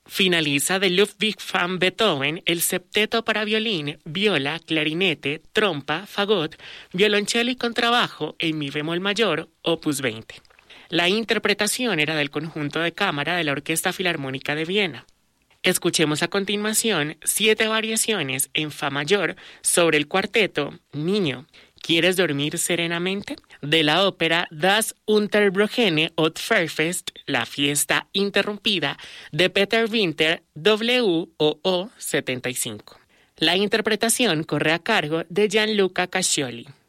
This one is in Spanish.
Finaliza de Ludwig van Beethoven el septeto para violín, viola, clarinete, trompa, fagot, violonchelo y contrabajo en mi bemol mayor, opus 20. La interpretación era del conjunto de cámara de la Orquesta Filarmónica de Viena. Escuchemos a continuación 7 variaciones en fa mayor sobre el cuarteto Niño, ¿quieres dormir serenamente? De la ópera Das Unterbrochene Ottfeierfest, la fiesta interrumpida, de Peter Winter, WOO 75. La interpretación corre a cargo de Gianluca Cascioli.